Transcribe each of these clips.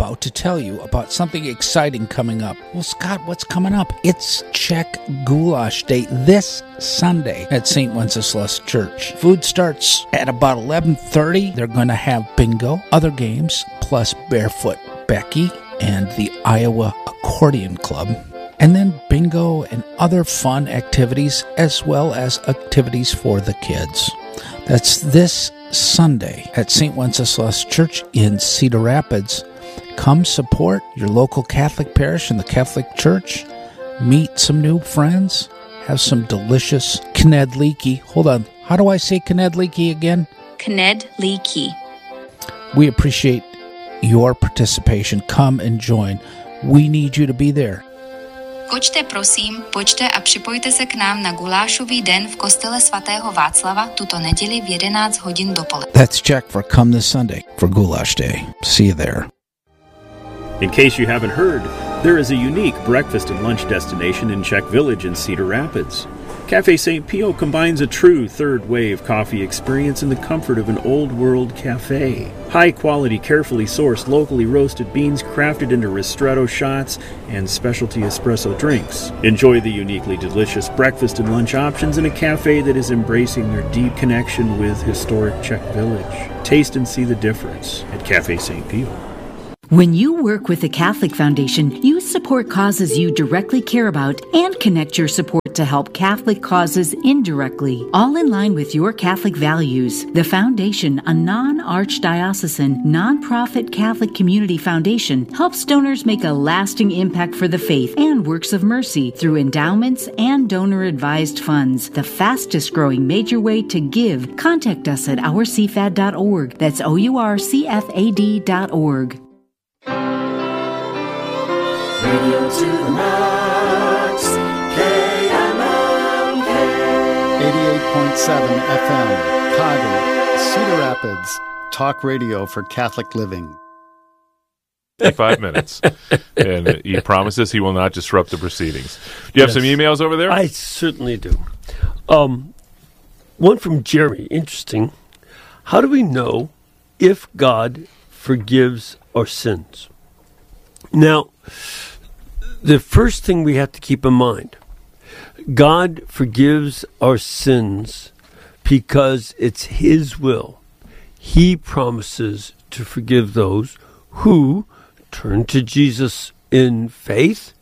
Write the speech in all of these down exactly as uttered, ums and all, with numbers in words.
now to tell you about something exciting coming up. Well, Scott, what's coming up? It's Czech Goulash Day this Sunday at Saint Wenceslas Church. Food starts at about eleven thirty. They're going to have bingo, other games, plus Barefoot Becky and the Iowa Accordion Club. And then bingo and other fun activities, as well as activities for the kids. That's this Sunday at Saint Wenceslas Church in Cedar Rapids. Come support your local Catholic parish and the Catholic Church. Meet some new friends. Have some delicious knedlíky. Hold on. How do I say knedlíky again? Knedlíky. We appreciate your participation. Come and join. We need you to be there. Choďte prosím, pojďte a připojte se k nám na gulášový den v kostele svatého Václava tuto neděli v jedenáct hodin dopoledne. That's Czech for Come This Sunday for Goulash Day. See you there. In case you haven't heard, there is a unique breakfast and lunch destination in Czech Village in Cedar Rapids. Cafe Saint Pio combines a true third-wave coffee experience in the comfort of an old-world cafe. High-quality, carefully sourced, locally roasted beans crafted into ristretto shots and specialty espresso drinks. Enjoy the uniquely delicious breakfast and lunch options in a cafe that is embracing their deep connection with historic Czech Village. Taste and see the difference at Cafe Saint Pio. When you work with the Catholic Foundation, you support causes you directly care about and connect your support to help Catholic causes indirectly, all in line with your Catholic values. The Foundation, a non-archdiocesan, non-profit Catholic community foundation, helps donors make a lasting impact for the faith and works of mercy through endowments and donor-advised funds. The fastest-growing major way to give. Contact us at our c f a d dot org. That's O U R C F A D dot org. Radio to the max, K M M K. eighty-eight point seven F M, Chicago, Cedar Rapids, talk radio for Catholic living. Five minutes. And he promises he will not disrupt the proceedings. Do you have Yes. some emails over there? I certainly do. Um, one from Jeremy. Interesting. How do we know if God forgives our sins? Now, the first thing we have to keep in mind, God forgives our sins because it's His will. He promises to forgive those who turn to Jesus in faith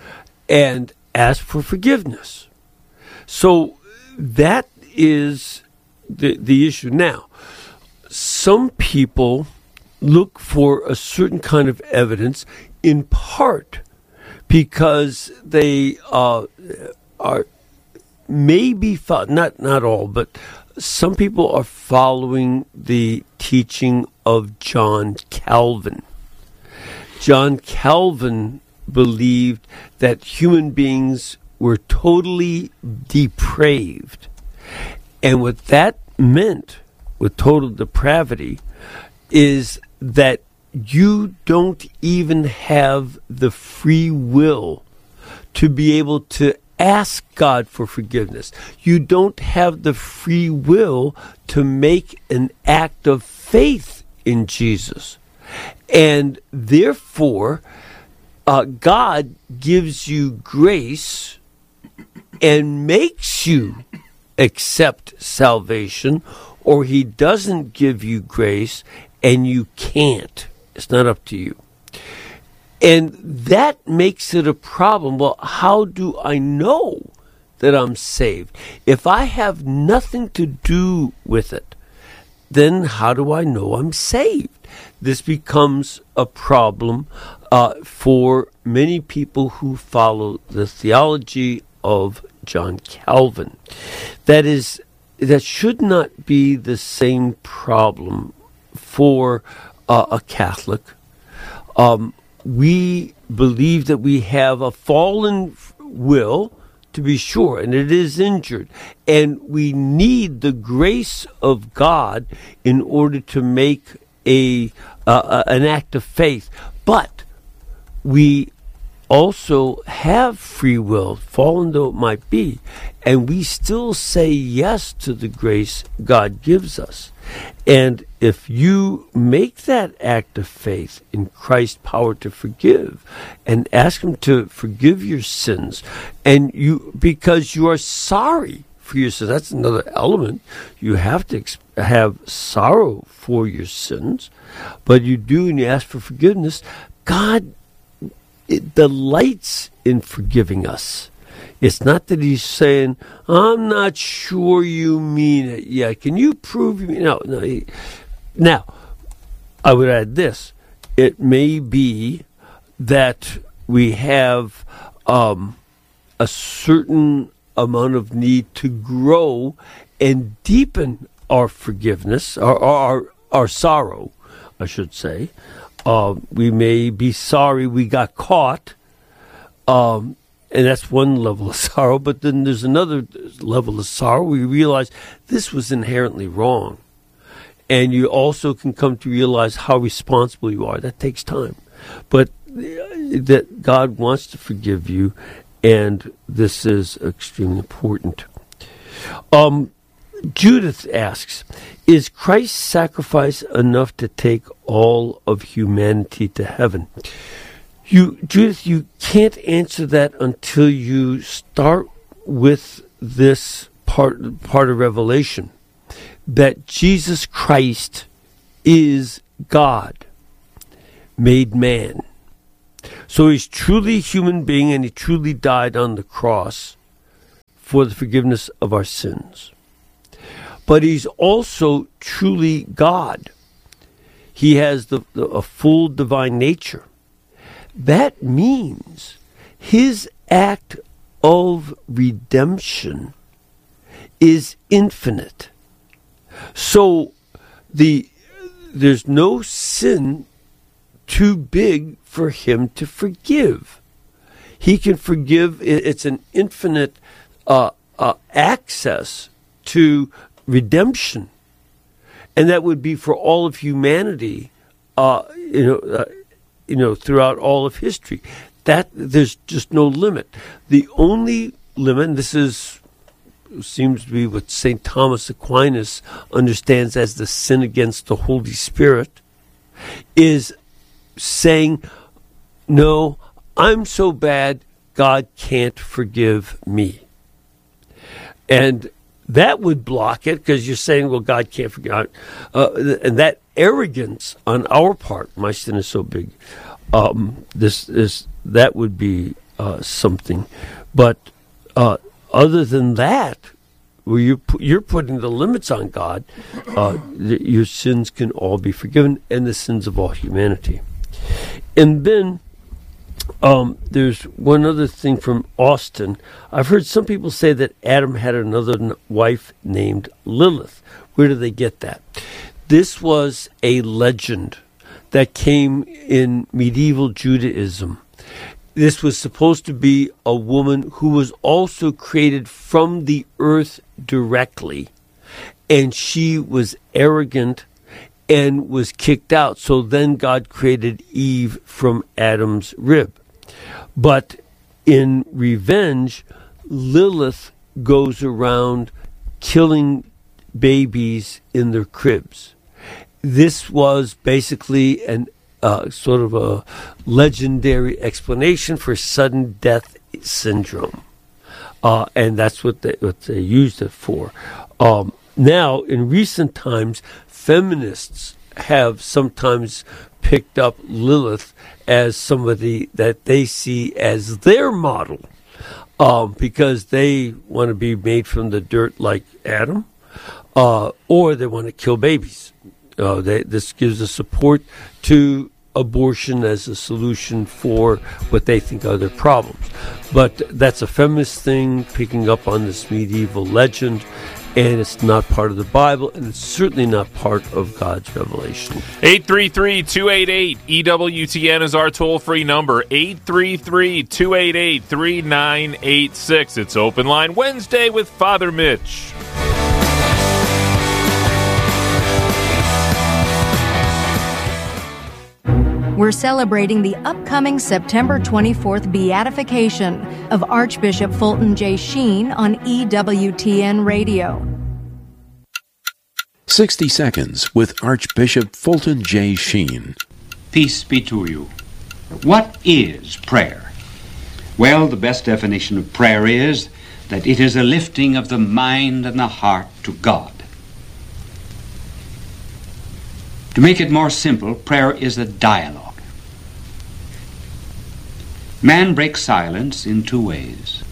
and ask for forgiveness. So that is the, the issue. Now, some people look for a certain kind of evidence, in part because they uh, are maybe fo- not not all, but some people are following the teaching of John Calvin. John Calvin believed that human beings were totally depraved, and what that meant with total depravity is that you don't even have the free will to be able to ask God for forgiveness. You don't have the free will to make an act of faith in Jesus. And therefore, uh, God gives you grace and makes you accept salvation, or He doesn't give you grace and you can't. It's not up to you. And that makes it a problem. Well, how do I know that I'm saved? If I have nothing to do with it, then how do I know I'm saved? This becomes a problem uh, for many people who follow the theology of John Calvin. That is, that should not be the same problem for uh, a Catholic. Um, we believe that we have a fallen will, to be sure, and it is injured. And we need the grace of God in order to make a uh, an act of faith. But we also have free will, fallen though it might be, and we still say yes to the grace God gives us. And if you make that act of faith in Christ's power to forgive and ask him to forgive your sins, and you, because you are sorry for your sins, that's another element. You have to ex- have sorrow for your sins, but you do, and you ask for forgiveness. God it delights in forgiving us. It's not that he's saying, I'm not sure you mean it yet. Can you prove you mean it? No, no. He, now, I would add this. It may be that we have um, a certain amount of need to grow and deepen our forgiveness, our, our, our sorrow, I should say. Uh, we may be sorry we got caught, um, and that's one level of sorrow. But then there's another level of sorrow. We realize this was inherently wrong. And you also can come to realize how responsible you are. That takes time. But that God wants to forgive you, and this is extremely important. Um, Judith asks, is Christ's sacrifice enough to take all of humanity to heaven? You, Judith, you can't answer that until you start with this part, part of Revelation, that Jesus Christ is God, made man. So he's truly a human being, and he truly died on the cross for the forgiveness of our sins. But he's also truly God. He has the, the, a full divine nature. That means his act of redemption is infinite. So the there's no sin too big for him to forgive. He can forgive. It's an infinite uh, uh, access to redemption, and that would be for all of humanity, uh, you know, uh, you know, throughout all of history. That there's just no limit. The only limit, and this is seems to be what Saint Thomas Aquinas understands as the sin against the Holy Spirit, is saying, "No, I'm so bad, God can't forgive me," and that would block it, because you're saying, well, God can't forgive. Uh, and that arrogance on our part, my sin is so big, um, this is that would be uh, something. But uh, other than that, where you you're putting the limits on God, uh, your sins can all be forgiven, and the sins of all humanity. And then Um, there's one other thing from Austin. I've heard some people say that Adam had another n- wife named Lilith. Where do they get that? This was a legend that came in medieval Judaism. This was supposed to be a woman who was also created from the earth directly, and she was arrogant and was kicked out. So then God created Eve from Adam's rib. But in revenge, Lilith goes around killing babies in their cribs. This was basically an uh, sort of a legendary explanation for sudden death syndrome. Uh, and that's what they, what they used it for. Um, now, in recent times, feminists have sometimes picked up Lilith as somebody that they see as their model, um, because they want to be made from the dirt like Adam, uh, or they want to kill babies. Uh, they, this gives a support to abortion as a solution for what they think are their problems. But that's a feminist thing, picking up on this medieval legend, and it's not part of the Bible, and it's certainly not part of God's revelation. eight three three, two eight eight, E W T N is our toll-free number, eight three three, two eight eight, three nine eight six. It's Open Line Wednesday with Father Mitch. We're celebrating the upcoming September twenty-fourth beatification of Archbishop Fulton J. Sheen on E W T N Radio. sixty seconds with Archbishop Fulton J. Sheen. Peace be to you. What is prayer? Well, the best definition of prayer is that it is a lifting of the mind and the heart to God. To make it more simple, prayer is a dialogue. Man breaks silence in two ways.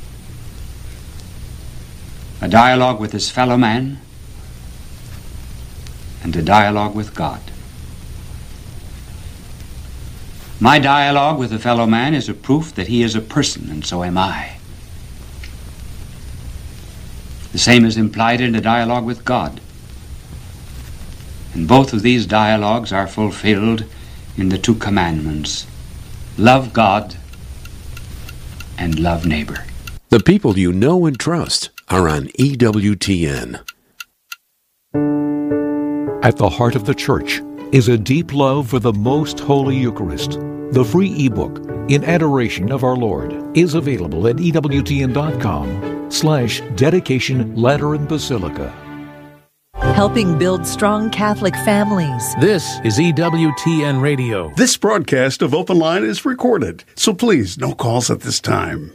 A dialogue with his fellow man and a dialogue with God. My dialogue with a fellow man is a proof that he is a person, and so am I. The same is implied in a dialogue with God. And both of these dialogues are fulfilled in the two commandments: love God and love neighbor. The people you know and trust are on E W T N. At the heart of the Church is a deep love for the Most Holy Eucharist. The free ebook, In Adoration of Our Lord, is available at ewtn.com slash dedication Lateran Basilica. Helping build strong Catholic families. This is E W T N Radio. This broadcast of Open Line is recorded, so please, no calls at this time.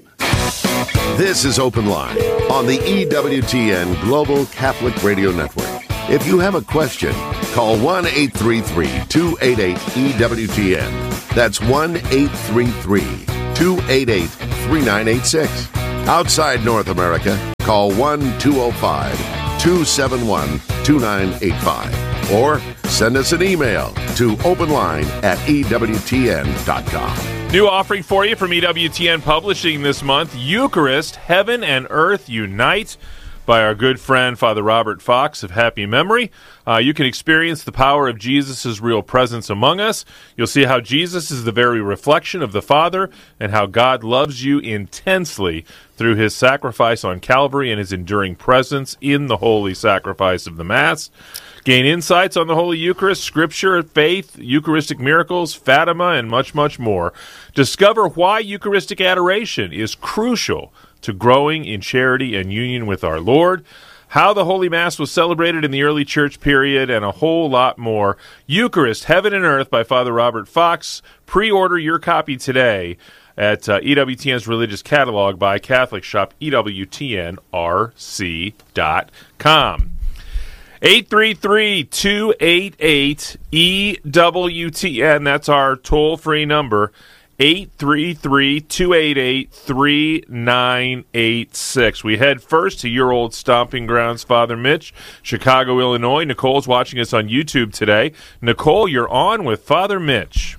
This is Open Line on the E W T N Global Catholic Radio Network. If you have a question, call one eight three three, two eight eight, E W T N. That's one eight three three, two eight eight, three nine eight six. Outside North America, call one two oh five, two seven one, two nine eight five. Or send us an email to openline at E W T N dot com. New offering for you from E W T N Publishing this month, Eucharist, Heaven and Earth Unite, by our good friend Father Robert Fox of happy memory. Uh, you can experience the power of Jesus' real presence among us. You'll see how Jesus is the very reflection of the Father and how God loves you intensely through his sacrifice on Calvary and his enduring presence in the holy sacrifice of the Mass. Gain insights on the Holy Eucharist, Scripture, faith, Eucharistic miracles, Fatima, and much, much more. Discover why Eucharistic adoration is crucial to growing in charity and union with our Lord, how the Holy Mass was celebrated in the early church period, and a whole lot more. Eucharist, Heaven and Earth by Father Robert Fox. Pre-order your copy today at uh, E W T N's Religious Catalog by Catholic Shop, E W T N R C dot com. eight three three, two eight eight, E W T N. That's our toll-free number. eight three three, two eight eight, three nine eight six. We head first to your old stomping grounds, Father Mitch, Chicago, Illinois. Nicole's watching us on YouTube today. Nicole, you're on with Father Mitch.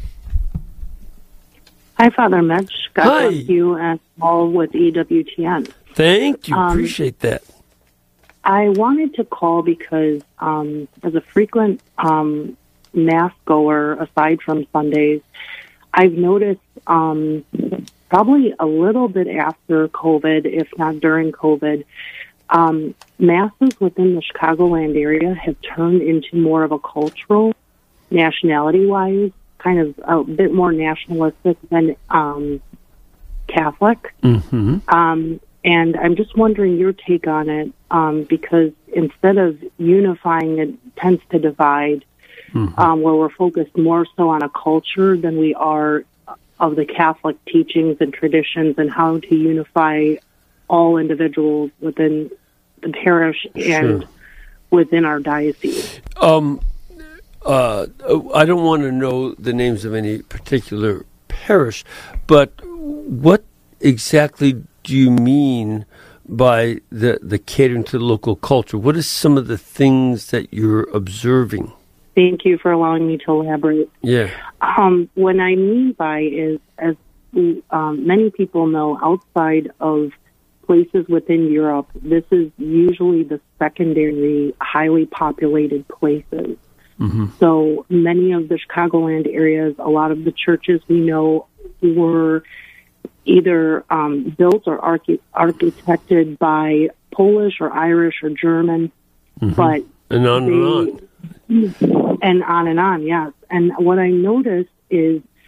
Hi, Father Mitch. God Hi. bless you and all with E W T N. Thank you. Um, Appreciate that. I wanted to call because um, as a frequent um, Mass goer, aside from Sundays, I've noticed um, probably a little bit after COVID, if not during COVID, um, Masses within the Chicagoland area have turned into more of a cultural, nationality-wise, kind of a bit more nationalistic than um, Catholic. Mm-hmm. Um, and I'm just wondering your take on it, um, because instead of unifying, it tends to divide. Mm-hmm. Um, where we're focused more so on a culture than we are of the Catholic teachings and traditions and how to unify all individuals within the parish and Sure. within our diocese. Um, uh, I don't want to know the names of any particular parish, but what exactly do you mean by the, the catering to the local culture? What are some of the things that you're observing? Thank you for allowing me to elaborate. Yeah. Um, what I mean by is, as we, um, many people know, outside of places within Europe, this is usually the secondary, highly populated places. Mm-hmm. So many of the Chicagoland areas, a lot of the churches we know were either um, built or archi- architected by Polish or Irish or German, Mm-hmm. but and on they, and on. And on and on, yes. And what I noticed is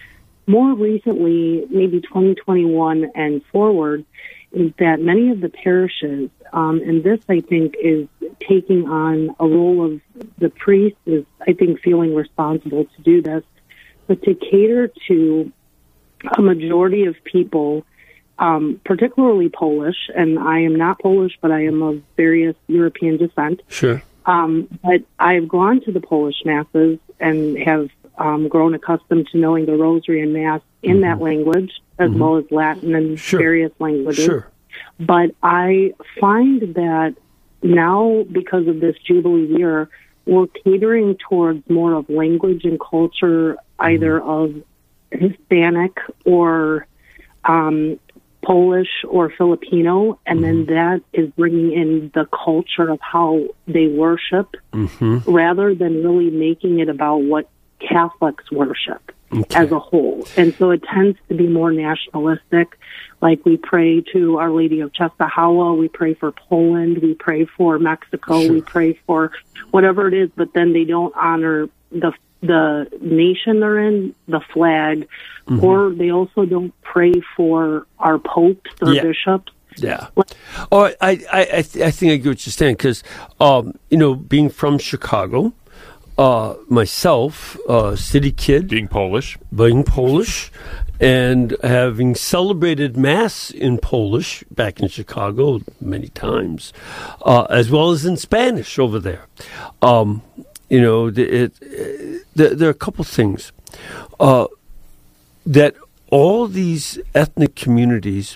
more recently, maybe twenty twenty-one and forward, is that many of the parishes, um, and this, I think, is taking on a role of the priest is, I think, feeling responsible to do this, but to cater to a majority of people, um, particularly Polish, and I am not Polish, but I am of various European descent. Sure. Um, but I've gone to the Polish masses and have um, grown accustomed to knowing the Rosary and Mass in mm-hmm. that language, as mm-hmm. well as Latin and sure. various languages. Sure. But I find that now, because of this Jubilee year, we're catering towards more of language and culture, either mm-hmm. of Hispanic or um, Polish or Filipino, and mm-hmm. then that is bringing in the culture of how they worship, mm-hmm. rather than really making it about what Catholics worship okay. as a whole. And so it tends to be more nationalistic. Like we pray to Our Lady of Czestochowa, we pray for Poland, we pray for Mexico, sure. we pray for whatever it is, but then they don't honor the the nation they're in, the flag, mm-hmm. or they also don't pray for our popes or yeah. bishops. Yeah. Oh, I I I, th- I think I get what you're saying, because um, you know, being from Chicago, uh, myself, uh, city kid, being Polish, being Polish, and having celebrated Mass in Polish back in Chicago many times, uh, as well as in Spanish over there. Um, you know, it, it, it, there are a couple things uh, that all these ethnic communities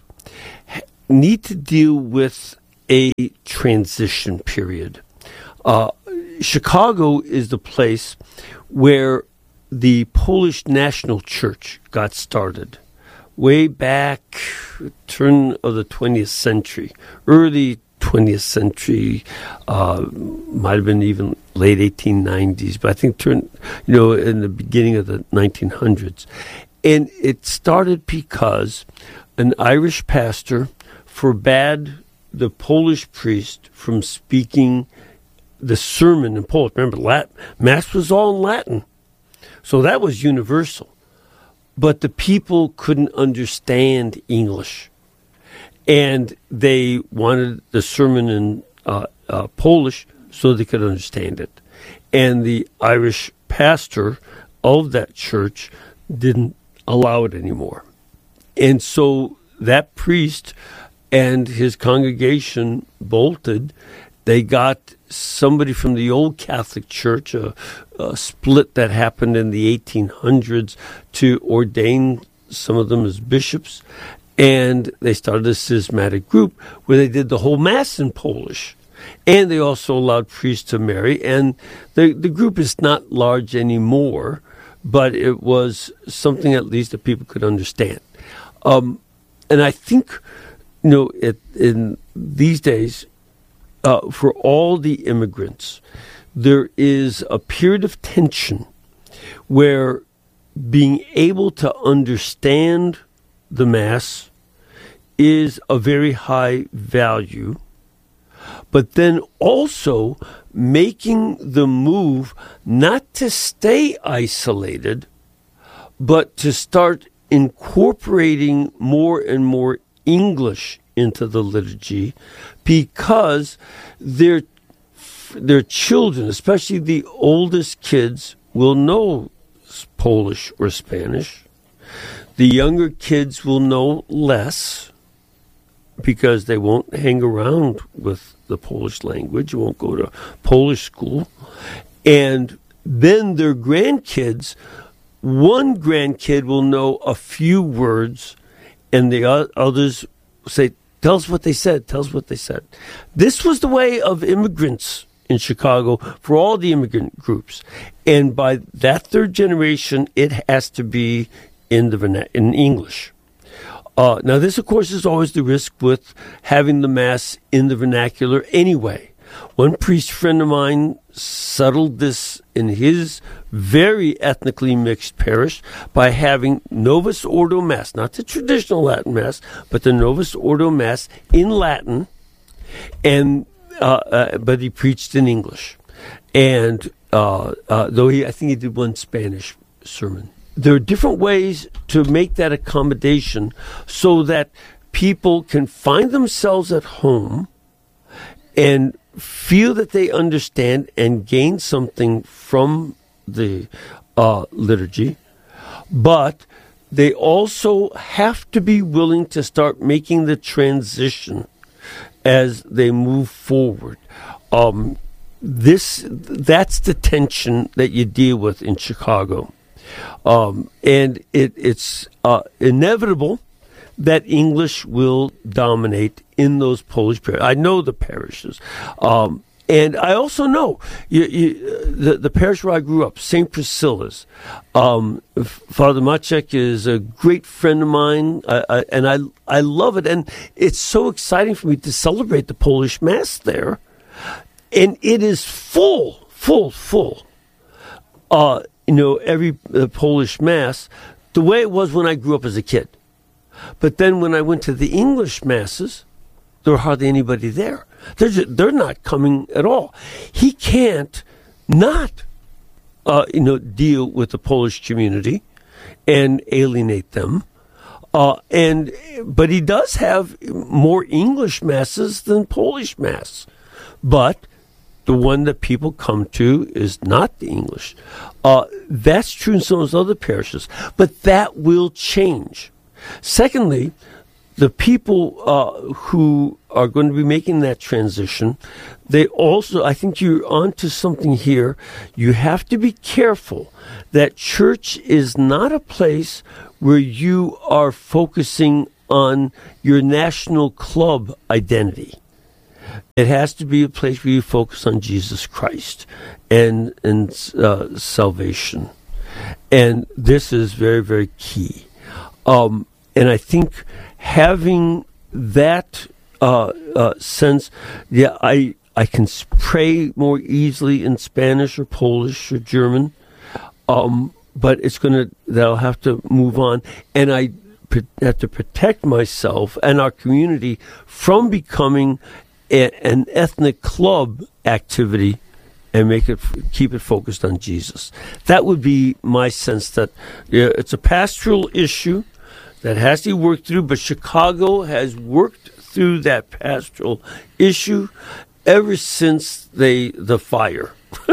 need to deal with a transition period. Uh, Chicago is the place where the Polish National Church got started way back turn of the twentieth century, early twentieth century, uh, might have been even late eighteen nineties, but I think turn, you know, in the beginning of the nineteen hundreds. And it started because an Irish pastor forbade the Polish priest from speaking the sermon in Polish. Remember, Latin, Mass was all in Latin. So that was universal. But the people couldn't understand English. And they wanted the sermon in uh, uh, Polish so they could understand it. And the Irish pastor of that church didn't allow it anymore. And so that priest and his congregation bolted. They got somebody from the old Catholic Church, a, a split that happened in the eighteen hundreds, to ordain some of them as bishops. And they started a schismatic group where they did the whole Mass in Polish. And they also allowed priests to marry. And the, the group is not large anymore, but it was something at least that people could understand. Um, and I think, you know, it, in these days, uh, for all the immigrants, there is a period of tension where being able to understand the Mass is a very high value, but then also making the move not to stay isolated, but to start incorporating more and more English into the liturgy, because their their children, especially the oldest kids, will know Polish or Spanish. The younger kids will know less because they won't hang around with the Polish language, won't go to Polish school. And then their grandkids, one grandkid will know a few words, and the others say, tell us what they said, tell us what they said. This was the way of immigrants in Chicago for all the immigrant groups. And by that third generation, it has to be in the in English. Uh, now, this, of course, is always the risk with having the Mass in the vernacular anyway. One priest friend of mine settled this in his very ethnically mixed parish by having Novus Ordo Mass, not the traditional Latin Mass, but the Novus Ordo Mass in Latin, and uh, uh, but he preached in English. And uh, uh, though he, I think he did one Spanish sermon there are different ways to make that accommodation so that people can find themselves at home and feel that they understand and gain something from the uh, liturgy, but they also have to be willing to start making the transition as they move forward. Um, this that's the tension that you deal with in Chicago, um, and it, it's uh, inevitable that English will dominate in those Polish parishes. I know the parishes. Um, and I also know you, you, the, the parish where I grew up, Saint Priscilla's. Um, Father Maciek is a great friend of mine, I, I, and I, I love it. And it's so exciting for me to celebrate the Polish Mass there. And it is full, full, full. Uh, you know, every uh, Polish Mass, the way it was when I grew up as a kid. But then when I went to the English Masses, there were hardly anybody there. They're, just, they're not coming at all. He can't not, uh, you know, deal with the Polish community and alienate them. Uh, and but he does have more English Masses than Polish Mass. But the one that people come to is not the English. Uh, that's true in some of those other parishes. But that will change. Secondly, the people uh, who are going to be making that transition, they also, I think you're onto something here. You have to be careful that church is not a place where you are focusing on your national club identity. It has to be a place where you focus on Jesus Christ and, and uh, salvation. And this is very, very key. Um, and I think having that uh, uh, sense, yeah, I I can pray more easily in Spanish or Polish or German, um, but it's gonna that'll have to move on, and I have to protect myself and our community from becoming a, an ethnic club activity, and make it keep it focused on Jesus. That would be my sense. That yeah, it's a pastoral issue that has to be worked through, but Chicago has worked through that pastoral issue ever since they the fire.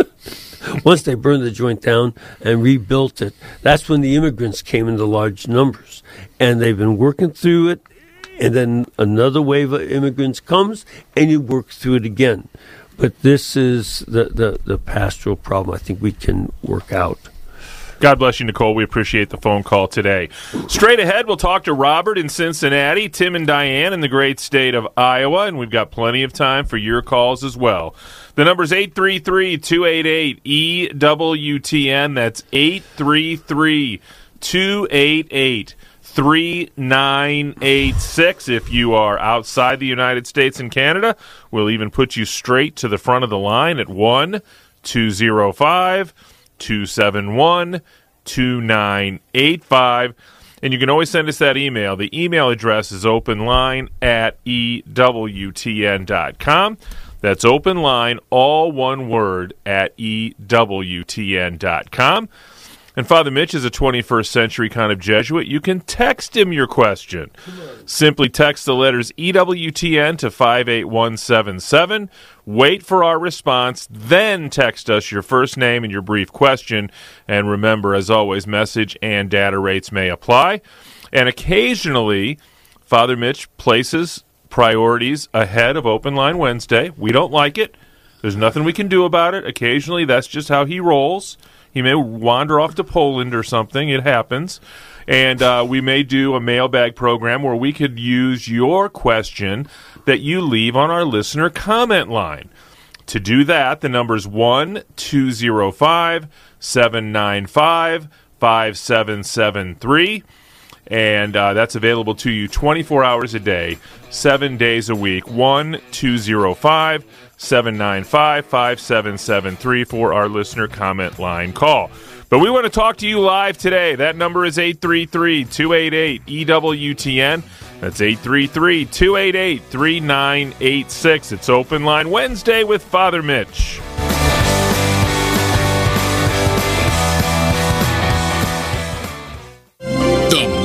Once they burned the joint down and rebuilt it, that's when the immigrants came into large numbers. And they've been working through it, and then another wave of immigrants comes, and you work through it again. But this is the, the, the pastoral problem I think we can work out. God bless you, Nicole. We appreciate the phone call today. Straight ahead, we'll talk to Robert in Cincinnati, Tim and Diane in the great state of Iowa, and we've got plenty of time for your calls as well. The number's eight three three, two eight eight, E W T N. That's eight three three, two eight eight, three nine eight six. If you are outside the United States and Canada, we'll even put you straight to the front of the line at one two zero five, two seven one, two nine eight five. And you can always send us that email. The email address is openline at E W T N dot com. That's openline, all one word, at E W T N dot com. And Father Mitch is a twenty-first century kind of Jesuit. You can text him your question. Simply text the letters E W T N to five eight one seven seven. Wait for our response, then text us your first name and your brief question. And remember, as always, message and data rates may apply. And occasionally, Father Mitch places priorities ahead of Open Line Wednesday. We don't like it. There's nothing we can do about it. Occasionally, that's just how he rolls. He may wander off to Poland or something. It happens. And uh, we may do a mailbag program where we could use your question that you leave on our listener comment line. To do that, the number's one two zero five, seven nine five, five seven seven three. And uh, that's available to you twenty-four hours a day, seven days a week. one two zero five, seven nine five, five seven seven three for our listener comment line call. But we want to talk to you live today. That number is eight three three, two eight eight, E W T N. That's eight three three, two eight eight, three nine eight six. It's Open Line Wednesday with Father Mitch.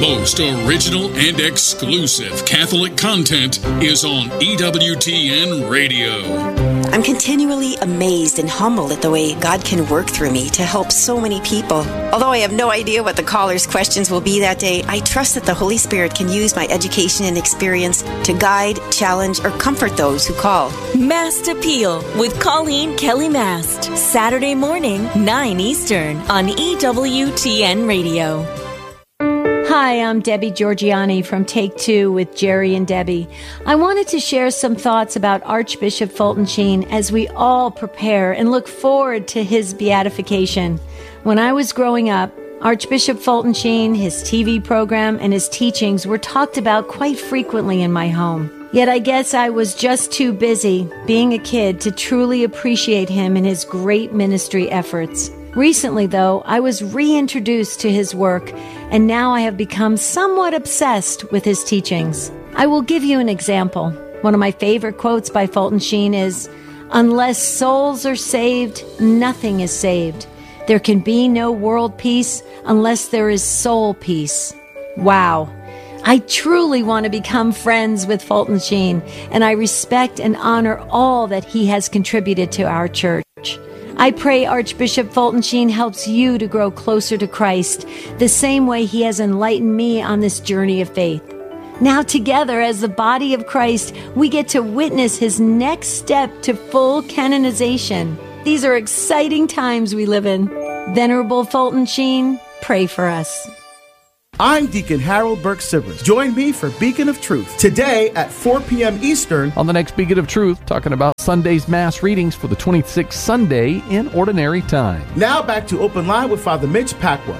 most original and exclusive Catholic content is on E W T N Radio. I'm continually amazed and humbled at the way God can work through me to help so many people. Although I have no idea what the callers' questions will be that day, I trust that the Holy Spirit can use my education and experience to guide, challenge, or comfort those who call. Mast Appeal with Colleen Kelly Mast. Saturday morning, nine Eastern on E W T N Radio. Hi, I'm Debbie Georgiani from Take Two with Jerry and Debbie. I wanted to share some thoughts about Archbishop Fulton Sheen as we all prepare and look forward to his beatification. When I was growing up, Archbishop Fulton Sheen, his T V program, and his teachings were talked about quite frequently in my home. Yet I guess I was just too busy being a kid to truly appreciate him and his great ministry efforts. Recently, though, I was reintroduced to his work, and now I have become somewhat obsessed with his teachings. I will give you an example. One of my favorite quotes by Fulton Sheen is, "Unless souls are saved, nothing is saved. There can be no world peace unless there is soul peace." Wow. I truly want to become friends with Fulton Sheen, and I respect and honor all that he has contributed to our church. I pray Archbishop Fulton Sheen helps you to grow closer to Christ, the same way he has enlightened me on this journey of faith. Now together as the body of Christ, we get to witness his next step to full canonization. These are exciting times we live in. Venerable Fulton Sheen, pray for us. I'm Deacon Harold Burke-Sivers. Join me for Beacon of Truth today at four p.m. Eastern. On the next Beacon of Truth, talking about Sunday's Mass readings for the twenty-sixth Sunday in Ordinary Time. Now back to Open Line with Father Mitch Pacwa.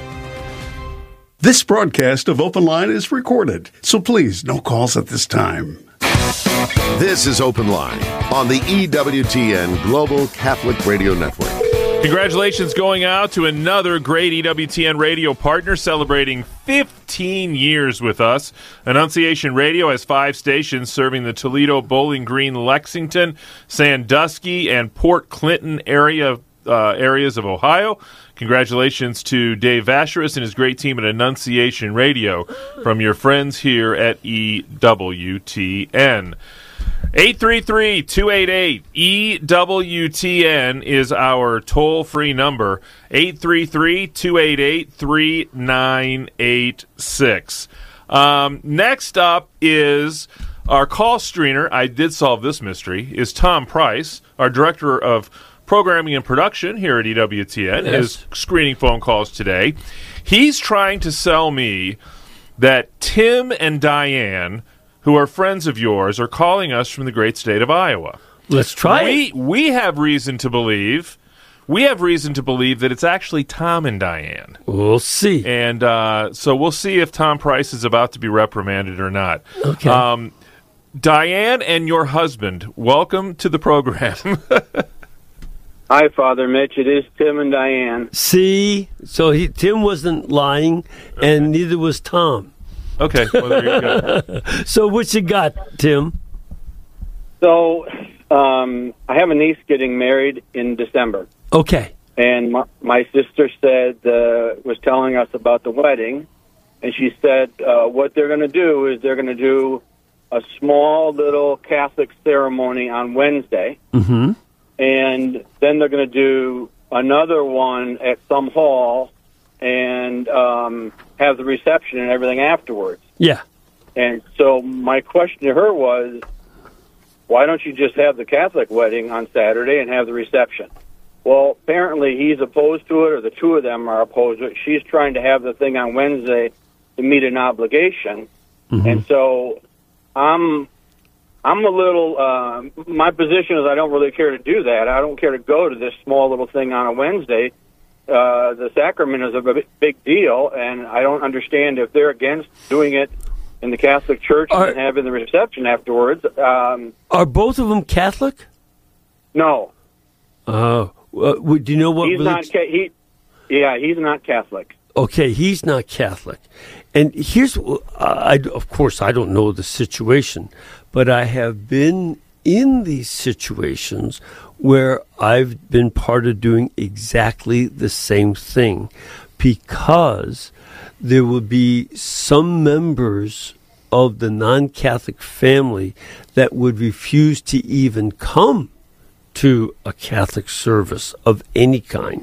This broadcast of Open Line is recorded, so please, no calls at this time. This is Open Line on the E W T N Global Catholic Radio Network. Congratulations going out to another great E W T N radio partner celebrating fifteen years with us. Annunciation Radio has five stations serving the Toledo, Bowling Green, Lexington, Sandusky, and Port Clinton area uh, areas of Ohio. Congratulations to Dave Vacherus and his great team at Annunciation Radio from your friends here at E W T N. eight three three, two eight eight, E W T N is our toll-free number, eight three three, two eight eight, three nine eight six. Um, next up is our call screener. I did solve this mystery, is Tom Price, our Director of Programming and Production here at E W T N, Yes. is screening phone calls today. He's trying to sell me that Tim and Diane, who are friends of yours, are calling us from the great state of Iowa. Let's try we, it. We have reason to believe, we have reason to believe that it's actually Tom and Diane. We'll see. And uh, so we'll see if Tom Price is about to be reprimanded or not. Okay. Um, Diane and your husband, welcome to the program. Hi, Father Mitch. It is Tim and Diane. See? So he, Tim wasn't lying, and neither was Tom. Okay. Well, there you go. So what you got, Tim? So um, I have a niece getting married in December. Okay. And my, my sister said, uh, was telling us about the wedding, and she said uh, what they're going to do is they're going to do a small little Catholic ceremony on Wednesday. Mm-hmm. And then they're going to do another one at some hall and um, have the reception and everything afterwards. Yeah. And so my question to her was, why don't you just have the Catholic wedding on Saturday and have the reception? Well, apparently he's opposed to it, or the two of them are opposed to it. She's trying to have the thing on Wednesday to meet an obligation. Mm-hmm. And so I'm... I'm a little, uh, my position is I don't really care to do that. I don't care to go to this small little thing on a Wednesday. Uh, the sacrament is a b- big deal, and I don't understand if they're against doing it in the Catholic Church Are, and having the reception afterwards. Um, are both of them Catholic? No. Oh. Uh, do you know what he's religion? not, ca- he, yeah, he's not Catholic. Okay, he's not Catholic. And here's, uh, I, of course, I don't know the situation, but I have been in these situations where I've been part of doing exactly the same thing. because there would be some members of the non-Catholic family that would refuse to even come to a Catholic service of any kind.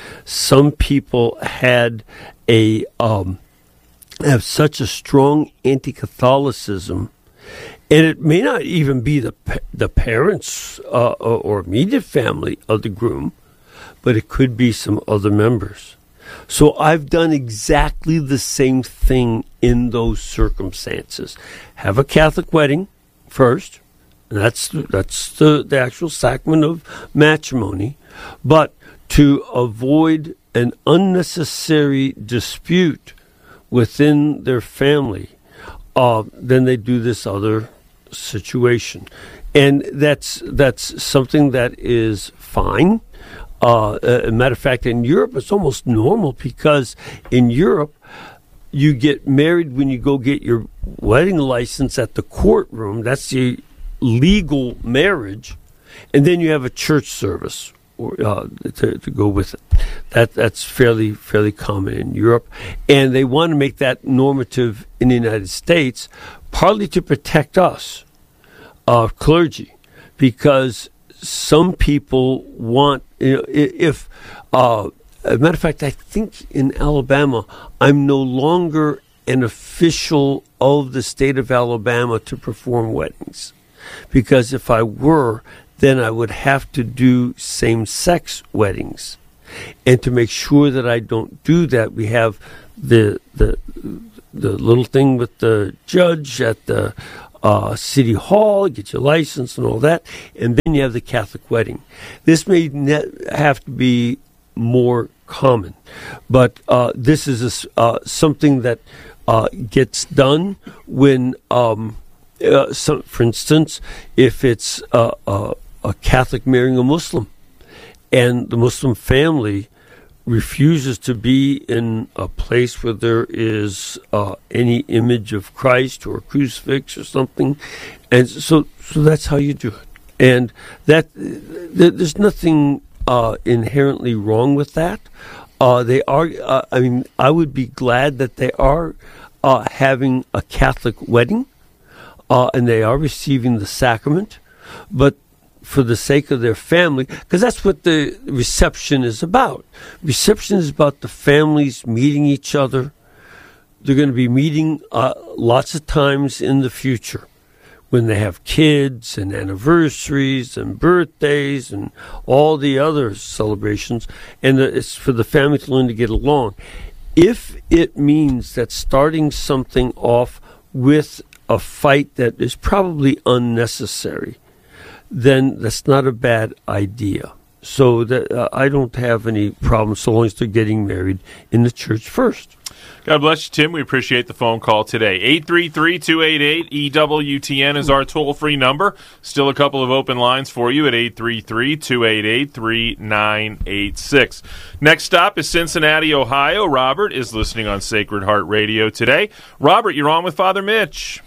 Some people had a um, have such a strong anti-Catholicism, and it may not even be the the parents uh, or immediate family of the groom, but it could be some other members. So I've done exactly the same thing in those circumstances. Have a Catholic wedding first, and that's that's the, the actual sacrament of matrimony, but to avoid an unnecessary dispute within their family, uh, then they do this other situation. And that's that's something that is fine. Uh, as a matter of fact, in Europe, it's almost normal because in Europe, you get married when you go get your wedding license at the courtroom. That's the legal marriage. And then you have a church service or, uh, to, to go with it. That That's fairly fairly common in Europe. And they want to make that normative in the United States, partly to protect us, uh, clergy, because some people want, you know, if, uh, as a matter of fact, I think in Alabama, I'm no longer an official of the state of Alabama to perform weddings. Because if I were, then I would have to do same-sex weddings. And to make sure that I don't do that, we have the the the little thing with the judge at the Uh, City Hall, get your license and all that, and then you have the Catholic wedding. This may ne- have to be more common, but uh, this is a, uh, something that uh, gets done when, um, uh, some, for instance, if it's uh, uh, a Catholic marrying a Muslim, and the Muslim family refuses to be in a place where there is uh, any image of Christ or a crucifix or something, and so so that's how you do it. And that th- there's nothing uh, inherently wrong with that. Uh, they are. Uh, I mean, I would be glad that they are uh, having a Catholic wedding, uh, and they are receiving the sacrament, but for the sake of their family, because that's what the reception is about. Reception is about the families meeting each other. They're going to be meeting uh, lots of times in the future when they have kids and anniversaries and birthdays and all the other celebrations, and it's for the family to learn to get along. If it means that starting something off with a fight that is probably unnecessary, then that's not a bad idea. So that uh, I don't have any problems so long as they're getting married in the church first. God bless you, Tim. We appreciate the phone call today. eight three three, two eight eight, E W T N is our toll-free number. Still a couple of open lines for you at eight three three, two eight eight, three nine eight six. Next stop is Cincinnati, Ohio. Robert is listening on Sacred Heart Radio today. Robert, you're on with Father Mitch.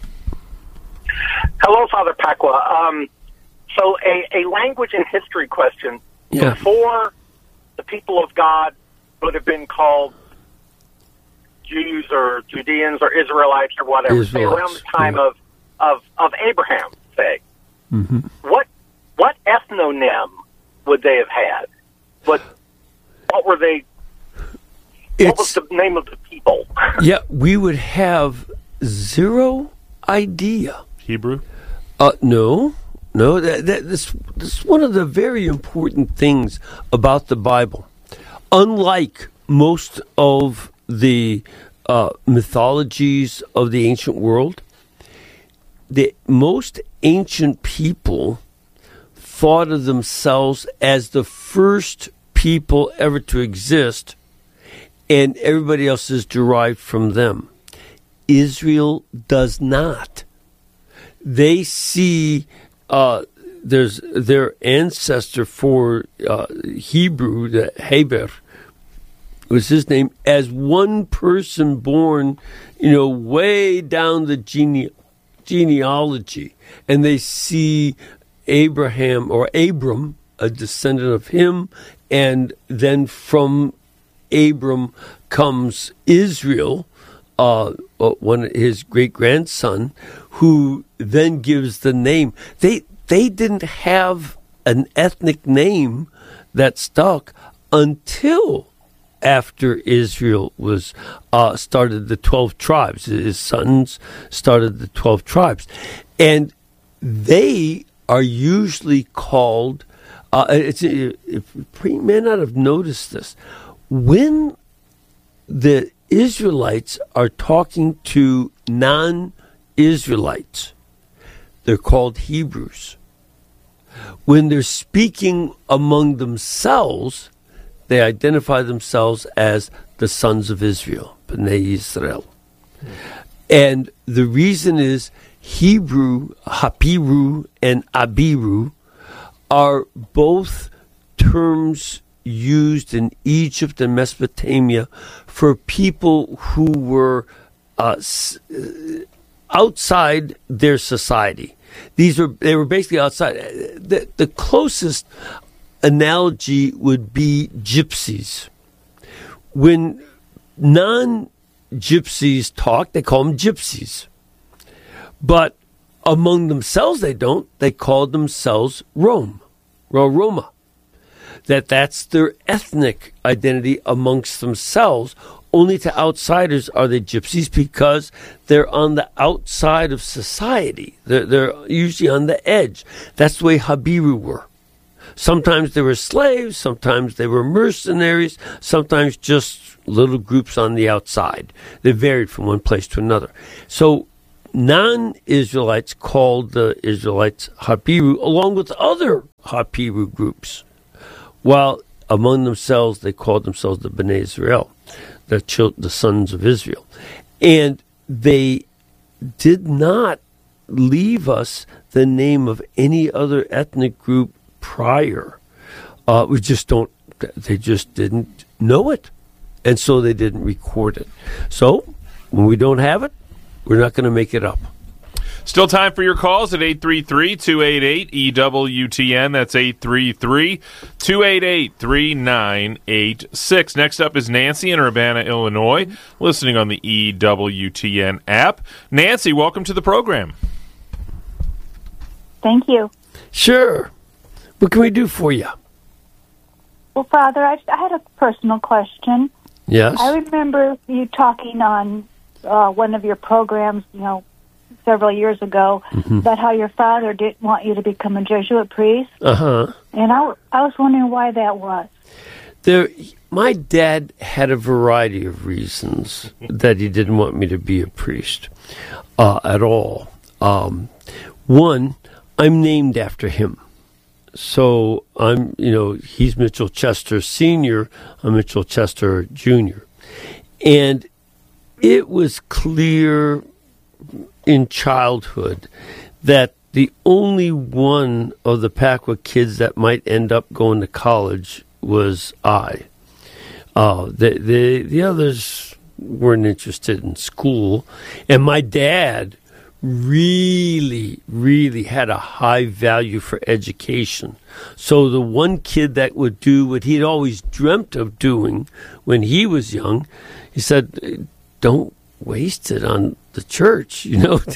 Hello, Father Pacwa. Um, so a, a language and history question. Yeah. Before the people of God would have been called Jews or Judeans or Israelites or whatever, Israelites, say around the time yeah. of, of, of Abraham, say, Mm-hmm. what what ethnonym would they have had? What what were they? What was the name of the people? Yeah, we would have zero idea. Hebrew? Uh, no, no. That, that this, this is one of the very important things about the Bible. Unlike most of the uh, mythologies of the ancient world, the most ancient people thought of themselves as the first people ever to exist, and everybody else is derived from them. Israel does not. They see uh, there's their ancestor for uh, Hebrew, the Heber, was his name, as one person born, you know, way down the gene- genealogy. And they see Abraham or Abram, a descendant of him, and then from Abram comes Israel, uh, one his great grandson, who then gives the name. They they didn't have an ethnic name that stuck until after Israel was uh, started the twelve tribes. His sons started the twelve tribes, and they are usually called. Uh, it's, it, you may not have noticed this. When the Israelites are talking to non-Israelites, they're called Hebrews. When they're speaking among themselves, they identify themselves as the sons of Israel, Bnei Israel. And the reason is Hebrew, Hapiru, and Abiru are both terms used in Egypt and Mesopotamia for people who were uh, outside their society. These were they were basically outside. The, the closest analogy would be gypsies. When non-gypsies talk, they call them gypsies. But among themselves, they don't. They call themselves Rome, Roma. That that's their ethnic identity amongst themselves. Only to outsiders are they gypsies because they're on the outside of society. They're, they're usually on the edge. That's the way Habiru were. Sometimes they were slaves, sometimes they were mercenaries, sometimes just little groups on the outside. They varied from one place to another. So non-Israelites called the Israelites Habiru along with other Habiru groups, while among themselves they called themselves the Bnei Israel, the, children, the sons of Israel. And they did not leave us the name of any other ethnic group prior. Uh, we just don't, they just didn't know it. And so they didn't record it. So when we don't have it, we're not going to make it up. Still time for your calls at eight three three, two eight eight, E W T N. That's eight three three, two eight eight, three nine eight six. Next up is Nancy in Urbana, Illinois, listening on the E W T N app. Nancy, welcome to the program. Thank you. Sure. What can we do for you? Well, Father, I, I had a personal question. Yes. I remember you talking on uh, one of your programs, you know, several years ago, mm-hmm. about how your father didn't want you to become a Jesuit priest. Uh-huh. And I, I was wondering why that was. There, my dad had a variety of reasons that he didn't want me to be a priest uh, at all. Um, one, I'm named after him. So I'm, you know, he's Mitchell Chester Senior, I'm Mitchell Chester Junior And it was clear in childhood that the only one of the Packwood kids that might end up going to college was I. Uh, the, the, the others weren't interested in school. And my dad really, really had a high value for education. So the one kid that would do what he'd always dreamt of doing when he was young, he said, don't waste it on the church, you know.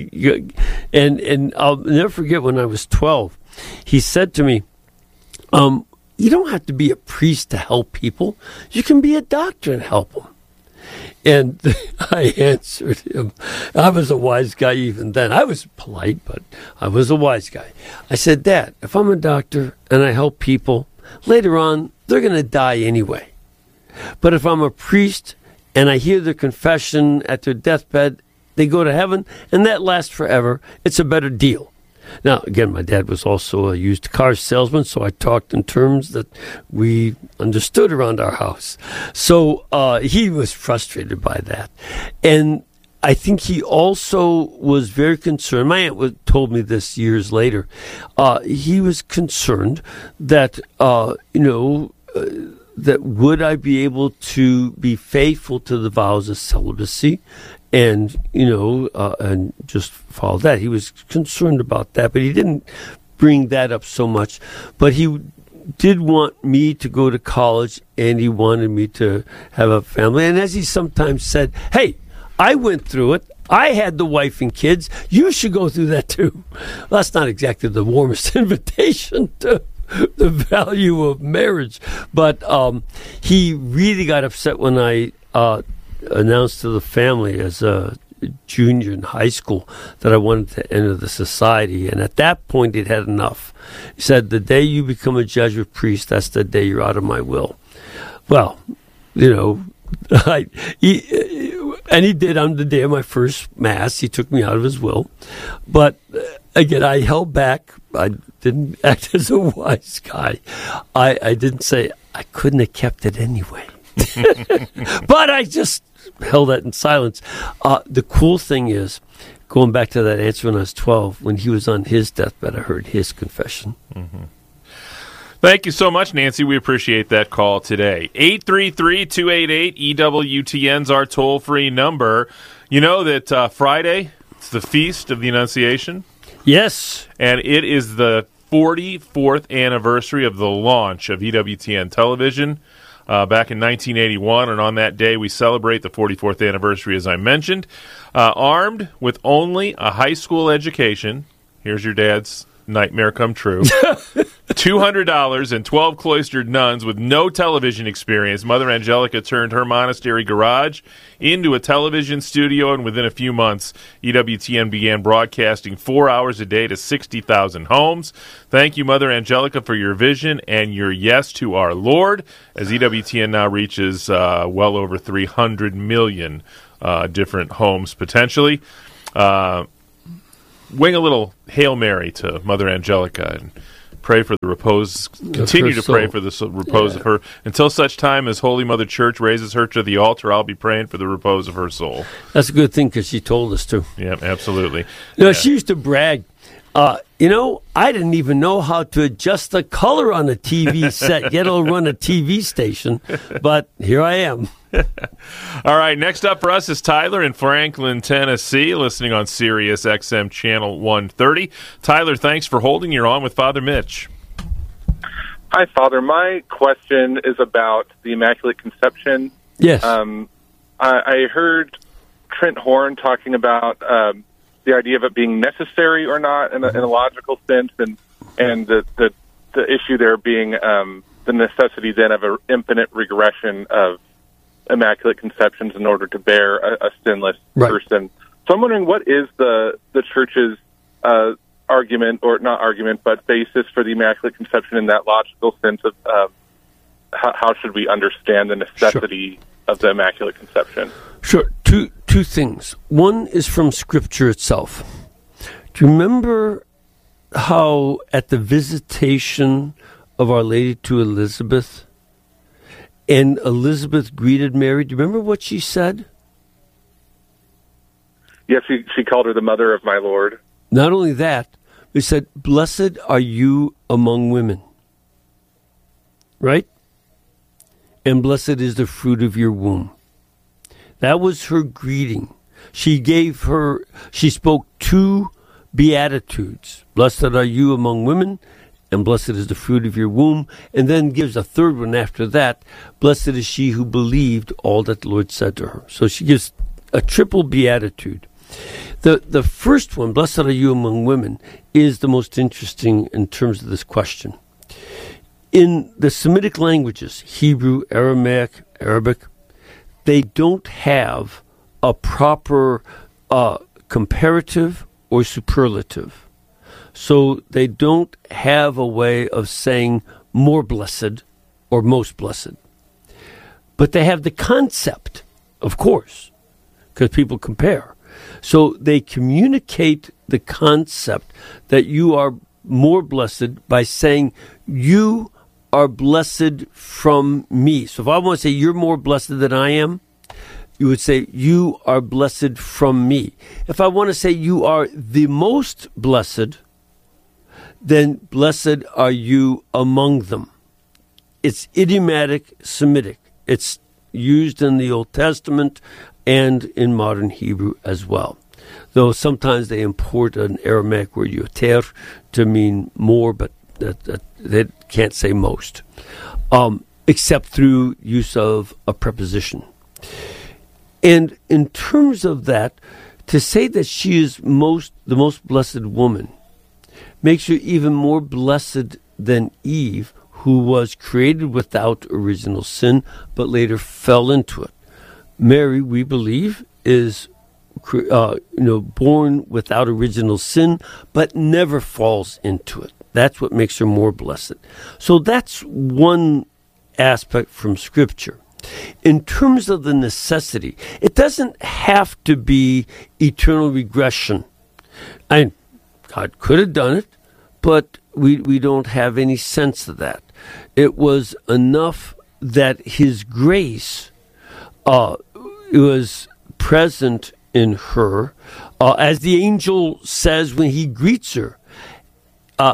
and and I'll never forget when I was twelve, he said to me, um, you don't have to be a priest to help people. You can be a doctor and help them. And I answered him. I was a wise guy even then. I was polite, but I was a wise guy. I said, Dad, if I'm a doctor and I help people, later on, they're going to die anyway. But if I'm a priest and I hear their confession at their deathbed, they go to heaven, and that lasts forever. It's a better deal. Now, again, my dad was also a used car salesman, so I talked in terms that we understood around our house. So uh, he was frustrated by that. And I think he also was very concerned. My aunt was, told me this years later. Uh, he was concerned that, uh, you know, uh, that would I be able to be faithful to the vows of celibacy and, you know, uh, and just follow that. He was concerned about that, but he didn't bring that up so much. But he did want me to go to college, and he wanted me to have a family. And as he sometimes said, hey, I went through it. I had the wife and kids. You should go through that too. Well, that's not exactly the warmest invitation to the value of marriage. But um, he really got upset when I uh, announced to the family as a junior in high school that I wanted to enter the society. And at that point, he'd had enough. He said, the day you become a Jesuit priest, that's the day you're out of my will. Well, you know, I, he, and he did on the day of my first Mass. He took me out of his will. But uh, again, I held back. I didn't act as a wise guy. I, I didn't say, I couldn't have kept it anyway. But I just held that in silence. Uh, the cool thing is, going back to that answer when I was twelve, when he was on his deathbed, I heard his confession. Mm-hmm. Thank you so much, Nancy. We appreciate that call today. eight three three, two eight eight, E W T N's our toll-free number. You know that uh, Friday, it's the Feast of the Annunciation? Yes. And it is the forty-fourth anniversary of the launch of E W T N Television uh, back in nineteen eighty-one. And on that day, we celebrate the forty-fourth anniversary, as I mentioned. Uh, armed with only a high school education, here's your dad's nightmare come true, two hundred dollars and twelve cloistered nuns with no television experience, Mother Angelica turned her monastery garage into a television studio, and within a few months, E W T N began broadcasting four hours a day to sixty thousand homes. Thank you, Mother Angelica, for your vision and your yes to our Lord, as E W T N now reaches uh, well over three hundred million uh, different homes, potentially. Uh, wing a little Hail Mary to Mother Angelica and pray for the repose, continue to pray for the repose yeah. of her. Until such time as Holy Mother Church raises her to the altar, I'll be praying for the repose of her soul. That's a good thing because she told us to. Yeah, absolutely. You know, yeah. She used to brag. Uh, you know, I didn't even know how to adjust the color on a T V set, yet I'll run a T V station. But here I am. All right, next up for us is Tyler in Franklin, Tennessee, listening on Sirius X M Channel one thirty. Tyler, thanks for holding. You're on with Father Mitch. Hi, Father. My question is about the Immaculate Conception. Yes. Um, I, I heard Trent Horn talking about um, the idea of it being necessary or not in a, in a logical sense, and and the the, the issue there being um, the necessity then of an infinite regression of Immaculate Conceptions in order to bear a, a sinless right. person. So I'm wondering, what is the the Church's uh, argument, or not argument, but basis for the Immaculate Conception in that logical sense of uh, how, how should we understand the necessity sure. of the Immaculate Conception? Sure. Two two things. One is from Scripture itself. Do you remember how at the visitation of Our Lady to Elizabeth, and Elizabeth greeted Mary? Do you remember what she said? Yes, she, she called her the mother of my Lord. Not only that, we said, blessed are you among women. Right? And blessed is the fruit of your womb. That was her greeting. She gave her, she spoke two beatitudes. Blessed are you among women, and blessed is the fruit of your womb, and then gives a third one after that. Blessed is she who believed all that the Lord said to her. So she gives a triple beatitude. The the first one, blessed are you among women, is the most interesting in terms of this question. In the Semitic languages, Hebrew, Aramaic, Arabic, they don't have a proper uh, comparative or superlative. So they don't have a way of saying more blessed or most blessed. But they have the concept, of course, because people compare. So they communicate the concept that you are more blessed by saying you are blessed from me. So if I want to say you're more blessed than I am, you would say you are blessed from me. If I want to say you are the most blessed, then blessed are you among them. It's idiomatic Semitic. It's used in the Old Testament and in modern Hebrew as well. Though sometimes they import an Aramaic word, yoter, to mean more, but That, that they can't say most, um, except through use of a preposition. And in terms of that, to say that she is most the most blessed woman makes her even more blessed than Eve, who was created without original sin, but later fell into it. Mary, we believe, is uh, you know born without original sin, but never falls into it. That's what makes her more blessed. So that's one aspect from Scripture. In terms of the necessity, it doesn't have to be eternal regression. I, God could have done it, but we we don't have any sense of that. It was enough that His grace uh, was present in her, uh, as the angel says when he greets her. Uh,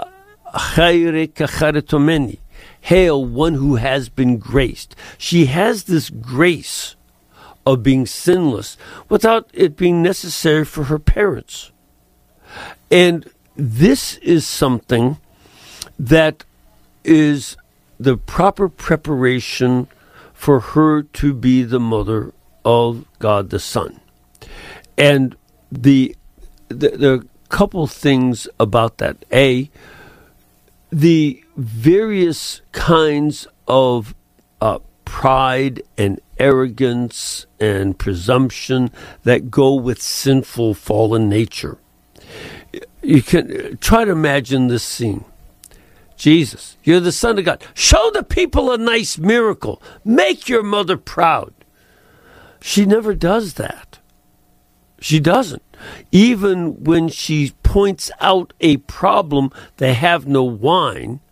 Hail, one who has been graced. She has this grace of being sinless without it being necessary for her parents. And this is something that is the proper preparation for her to be the mother of God the Son. And the the, the couple things about that. A, the various kinds of uh, pride and arrogance and presumption that go with sinful fallen nature. You can try to imagine this scene. Jesus, you're the Son of God. Show the people a nice miracle. Make your mother proud. She never does that. She doesn't. Even when she points out a problem, they have no wine,